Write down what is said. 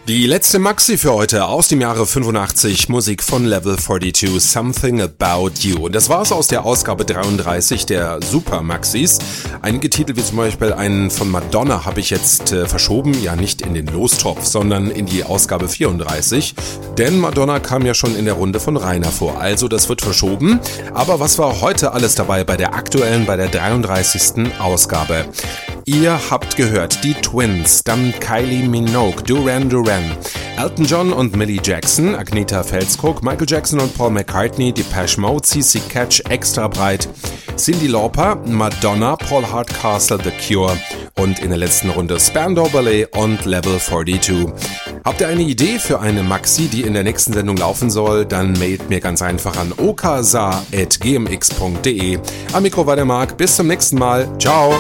Die letzte Maxi für heute aus dem Jahre 85, Musik von Level 42, Something About You. Und das war's aus der Ausgabe 33 der Super Maxis. Einige Titel wie zum Beispiel einen von Madonna habe ich jetzt verschoben, ja nicht in den Lostopf, sondern in die Ausgabe 34. Denn Madonna kam ja schon in der Runde von Rainer vor, also das wird verschoben. Aber was war heute alles dabei bei der aktuellen, bei der 33. Ausgabe? Ihr habt gehört, die Twins, dann Kylie Minogue, Duran Duran, Elton John und Millie Jackson, Agnetha Fälskog, Michael Jackson und Paul McCartney, Depeche Mode, CC Catch, Extra Breit, Cyndi Lauper, Madonna, Paul Hardcastle, The Cure und in der letzten Runde Spandau Ballet und Level 42. Habt ihr eine Idee für eine Maxi, die in der nächsten Sendung laufen soll, dann mailt mir ganz einfach an okasa@gmx.de. Am Mikro war der Marc, bis zum nächsten Mal, ciao!